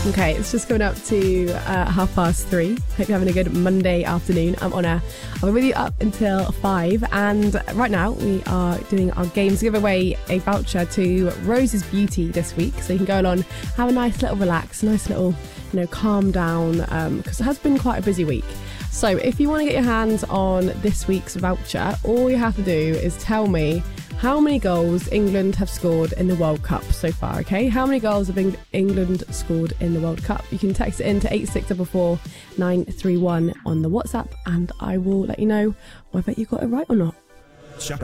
Okay, it's just coming up to 3:30. Hope you're having a good Monday afternoon. I'm on air. I'll be with you up until 5. And right now we are doing our games to give away a voucher to Rose's Beauty this week. So you can go along, have a nice little relax, nice little, calm down, because it has been quite a busy week. So if you want to get your hands on this week's voucher, all you have to do is tell me how many goals England have scored in the World Cup so far, okay? How many goals have England scored in the World Cup? You can text it in to 864 931 on the WhatsApp, and I will let you know whether you got it right or not.